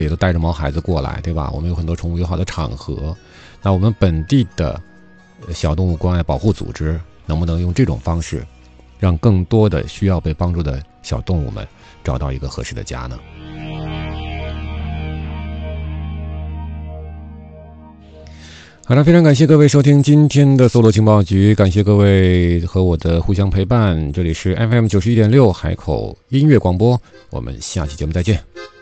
也都带着毛孩子过来，对吧？我们有很多宠物友好的场合，那我们本地的小动物关爱保护组织能不能用这种方式，让更多的需要被帮助的小动物们找到一个合适的家呢？好了，非常感谢各位收听今天的搜罗情报局，感谢各位和我的互相陪伴。这里是 FM 91.6海口音乐广播，我们下期节目再见。